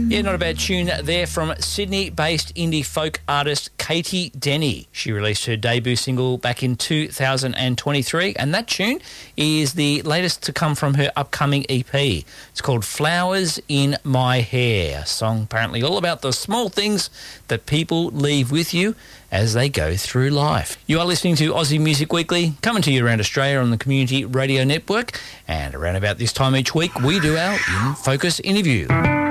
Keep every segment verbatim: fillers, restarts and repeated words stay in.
Yeah, not a bad tune there from Sydney-based indie folk artist Katie Denny. She released her debut single back in two thousand twenty-three, and that tune is the latest to come from her upcoming E P. It's called Flowers in My Hair, a song apparently all about the small things that people leave with you as they go through life. You are listening to Aussie Music Weekly, coming to you around Australia on the Community Radio Network, and around about this time each week we do our In Focus interview.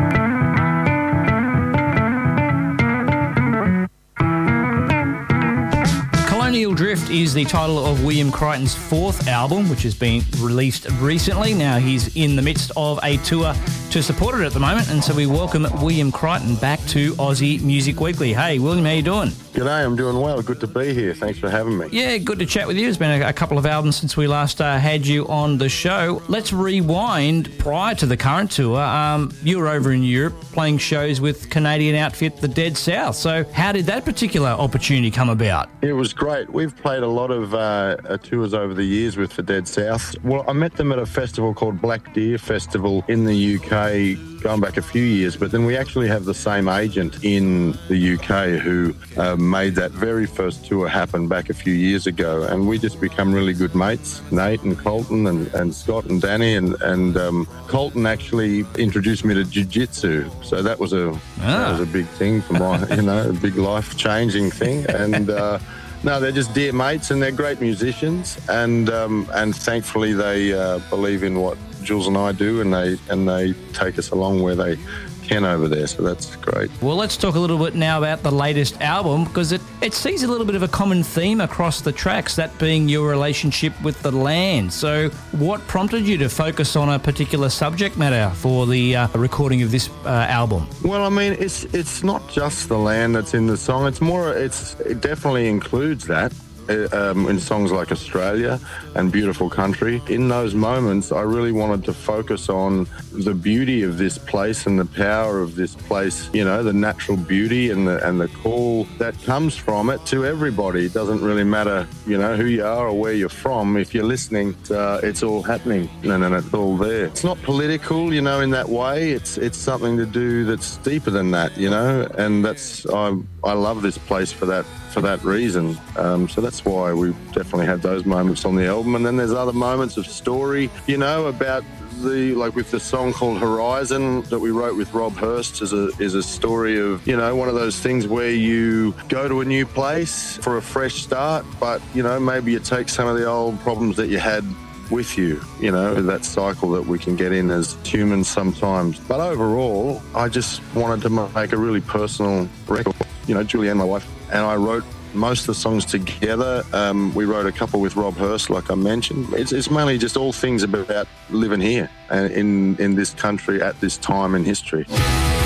Colonial Drift is the title of William Crichton's fourth album, which has been released recently. Now he's in the midst of a tour to support it at the moment, and so we welcome William Crichton back to Aussie Music Weekly. Hey, William, how you doing? G'day, I'm doing well. Good to be here. Thanks for having me. Yeah, good to chat with you. It's been a, a couple of albums since we last uh, had you on the show. Let's rewind prior to the current tour. Um, you were over in Europe playing shows with Canadian outfit The Dead South. So how did that particular opportunity come about? It was great. We've played a lot of uh, tours over the years with The Dead South. Well, I met them at a festival called Black Deer Festival in the U K, going back a few years, but then we actually have the same agent in the U K who uh, made that very first tour happen back a few years ago, and we just become really good mates, Nate and Colton and, and Scott and Danny, and, and um, Colton actually introduced me to jiu-jitsu, so that was a, ah. that was a big thing for my, you know, a big life-changing thing, and uh, no, they're just dear mates and they're great musicians, and um, and thankfully they uh, believe in what Jules and I do, and they and they take us along where they can over there, so that's great. Well, let's talk a little bit now about the latest album, because it, it sees a little bit of a common theme across the tracks, that being your relationship with the land. So what prompted you to focus on a particular subject matter for the uh, recording of this uh, album? Well, I mean, it's it's not just the land that's in the song. It's more, it's it definitely includes that. Um, in songs like Australia and Beautiful Country. In those moments, I really wanted to focus on the beauty of this place and the power of this place, you know, the natural beauty and the and the call that comes from it to everybody. It doesn't really matter, you know, who you are or where you're from. If you're listening, uh, it's all happening and, and it's all there. It's not political, you know, in that way. It's it's something to do that's deeper than that, you know, and that's, I, I love this place for that for that reason. Um, so that's why we definitely had those moments on the album. And then there's other moments of story, you know, about the, like with the song called Horizon that we wrote with Rob Hurst, is a is a story of, you know, one of those things where you go to a new place for a fresh start, but, you know, maybe you take some of the old problems that you had with you, you know, that cycle that we can get in as humans sometimes. But overall, I just wanted to make a really personal record. You know, Julianne, my wife, and I wrote most of the songs together. Um, we wrote a couple with Rob Hurst, like I mentioned. It's, it's mainly just all things about living here and in, in this country at this time in history.